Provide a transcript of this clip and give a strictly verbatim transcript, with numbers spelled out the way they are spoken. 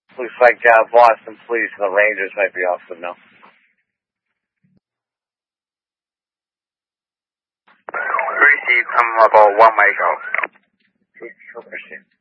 Looks like uh, Boston Police and the Rangers might be off the mill. Receive, I'm about one mile. Receive.